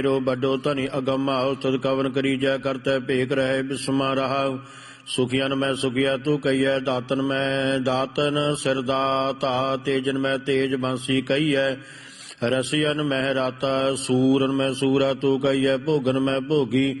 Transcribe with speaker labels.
Speaker 1: ਵੱਡੋ ਧਨੀ ਅਗੰਮਾ ਤੁਧ ਕਵਨ ਕਰੀ ਜੈ ਕਰਤੈ ਭੇਖ ਰਹਿ ਬਿਸਮਾ ਰਹਾ ਸੁਖੀਅਨ ਮੈਂ ਸੁਖੀਆ ਤੂੰ ਕਹੀਐ ਦਾਤਨ ਮੈਂ ਦਾਤਨ ਸਿਰ ਦਾਤਾ ਤੇਜਨ ਮੈਂ ਤੇਜ ਬਾਂਸੀ ਕਹੀਐ ਰਸੀਅਨ ਮੈਂ ਰਾਤਾ ਸੂਰਨ ਮੈਂ ਸੂਰਾ ਤੂੰ ਕਹੀਐ ਭੋਗਨ ਮੈਂ ਭੋਗੀ